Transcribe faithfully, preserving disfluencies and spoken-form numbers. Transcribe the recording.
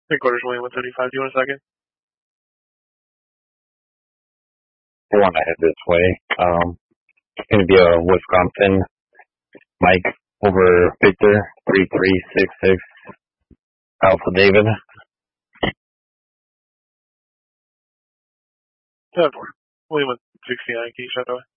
Three quarters William with thirty-five. Do you want a second? I want to head this way. Um, it's going to be a Wisconsin. Mike over Victor, three three six six. Alpha David. seven four. William with sixty-nine. Can you shut away?